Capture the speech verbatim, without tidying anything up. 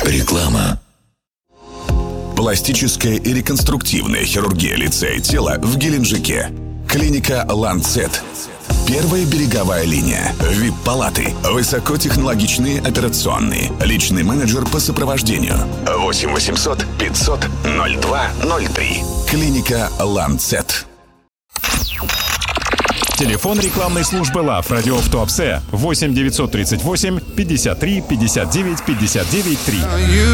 Реклама. Пластическая и реконструктивная хирургия лица и тела в Геленджике. Клиника «Ланцет». Первая береговая линия. ви ай пи-палаты. Высокотехнологичные операционные. Личный менеджер по сопровождению. восемь восемьсот пятьсот ноль два ноль три. Клиника «Ланцет». Телефон рекламной службы ЛАВ «Радио в Туапсе» восемь девятьсот тридцать восемь пятьдесят три пятьдесят девять пятьдесят девять три.